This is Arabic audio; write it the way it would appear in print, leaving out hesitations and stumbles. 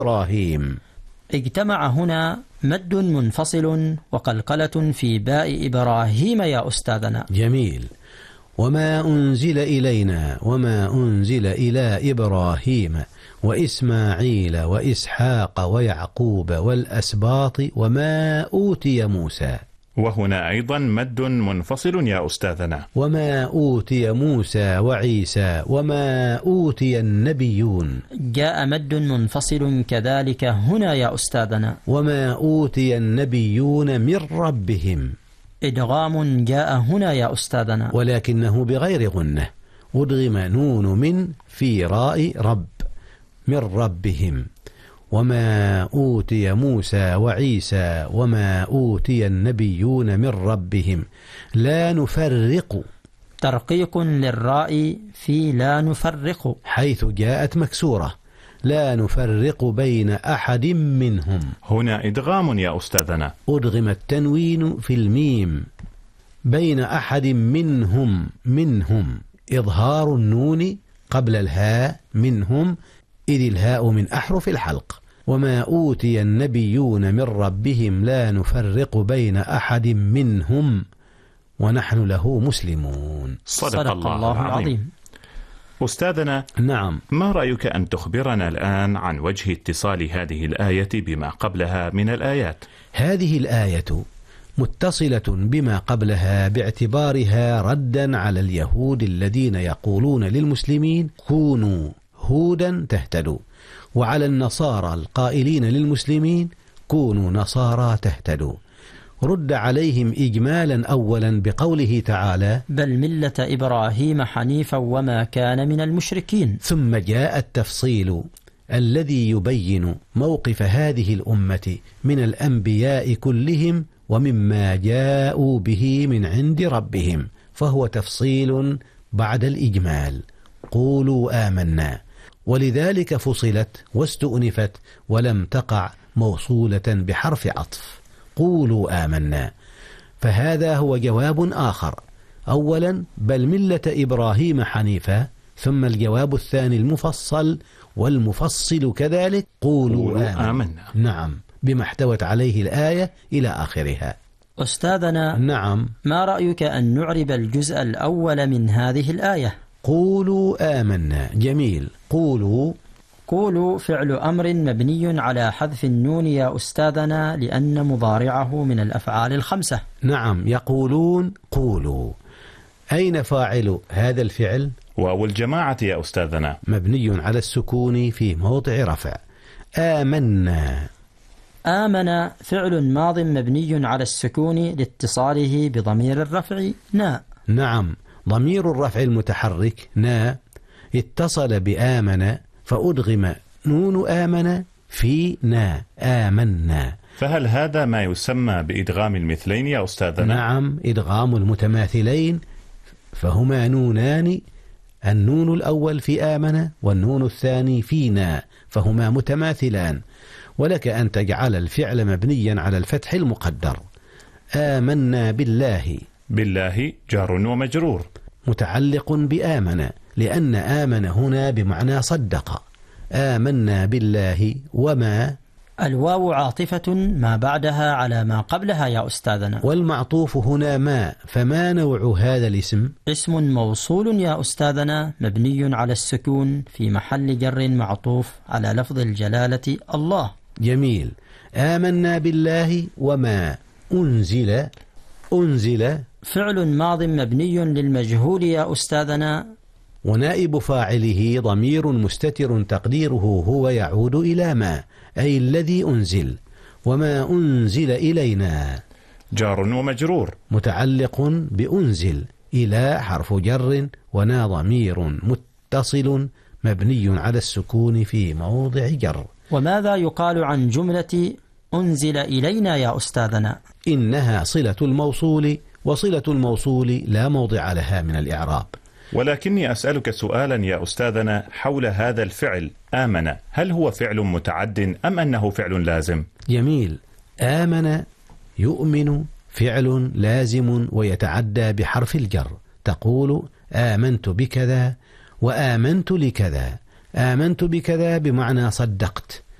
إبراهيم. اجتمع هنا مد منفصل وقلقلة في باء إبراهيم يا أستاذنا. جميل. وما أنزل إلينا وما أنزل إلى إبراهيم وإسماعيل وإسحاق ويعقوب والأسباط وما أوتي موسى. وهنا أيضا مد منفصل يا أستاذنا. وما أوتي موسى وعيسى وما أوتي النبيون. جاء مد منفصل كذلك هنا يا أستاذنا. وما أوتي النبيون من ربهم. إدغام جاء هنا يا أستاذنا ولكنه بغير غنة، أدغم نون من في راء رب، من ربهم. وما أوتي موسى وعيسى وما أوتي النبيون من ربهم لا نفرق. ترقيق للراء في لا نفرق، حيث جاءت مكسورة، لا نفرق بين أحد منهم. هنا إدغام يا أستاذنا. أدغم التنوين في الميم بين أحد منهم. منهم إظهار النون قبل الهاء منهم، إذ الهاء من أحرف الحلق. وما أوتي النبيون من ربهم لا نفرق بين أحد منهم ونحن له مسلمون. صدق الله العظيم. أستاذنا، نعم، ما رأيك أن تخبرنا الآن عن وجه اتصال هذه الآية بما قبلها من الآيات؟ هذه الآية متصلة بما قبلها باعتبارها ردا على اليهود الذين يقولون للمسلمين كونوا هودا تهتدوا، وعلى النصارى القائلين للمسلمين كونوا نصارى تهتدوا. رد عليهم إجمالا أولا بقوله تعالى بل ملة إبراهيم حنيفا وما كان من المشركين، ثم جاء التفصيل الذي يبين موقف هذه الأمة من الأنبياء كلهم ومما جاءوا به من عند ربهم، فهو تفصيل بعد الإجمال. قولوا آمنا، ولذلك فصلت واستؤنفت ولم تقع موصولة بحرف عطف. قولوا آمنا، فهذا هو جواب آخر. أولا بل ملة إبراهيم حنيفا، ثم الجواب الثاني المفصل والمفصل كذلك قولوا آمنا. نعم، بما احتوت عليه الآية إلى آخرها. أستاذنا، نعم، ما رأيك أن نعرب الجزء الأول من هذه الآية؟ قولوا آمنا. جميل. قولوا فعل أمر مبني على حذف النون يا أستاذنا لأن مضارعه من الأفعال الخمسة. نعم، يقولون قولوا. أين فاعل هذا الفعل؟ واو الجماعة يا أستاذنا. مبني على السكون في موضع رفع. آمنا. آمن فعل ماض مبني على السكون لاتصاله بضمير الرفع نا. نعم، ضمير الرفع المتحرك نا اتصل بآمن فأدغم نون آمن في نا. آمنا. فهل هذا ما يسمى بإدغام المثلين يا أستاذنا؟ نعم، إدغام المتماثلين، فهما نونان، النون الأول في آمن والنون الثاني في نا، فهما متماثلان. ولك أن تجعل الفعل مبنيا على الفتح المقدر. آمنا بالله. بالله جار ومجرور متعلق بآمن، لأن آمن هنا بمعنى صدق. آمنا بالله وما. الواو عاطفة ما بعدها على ما قبلها يا أستاذنا، والمعطوف هنا ما، فما نوع هذا الاسم؟ اسم موصول يا أستاذنا مبني على السكون في محل جر معطوف على لفظ الجلالة الله. جميل. آمنا بالله وما أنزل فعل ماض مبني للمجهول يا أستاذنا، ونائب فاعله ضمير مستتر تقديره هو يعود إلى ما، أي الذي أنزل. وما أنزل إلينا جار ومجرور متعلق بأنزل، إلى حرف جر، ونا ضمير متصل مبني على السكون في موضع جر. وماذا يقال عن جملة أنزل إلينا يا أستاذنا؟ إنها صلة الموصول، وصلة الموصول لا موضع لها من الإعراب. ولكني أسألك سؤالا يا أستاذنا حول هذا الفعل آمن، هل هو فعل متعد أم أنه فعل لازم؟ جميل. آمن يؤمن فعل لازم ويتعدى بحرف الجر. تقول آمنت بكذا وآمنت لكذا. آمنت بكذا بمعنى صدقت،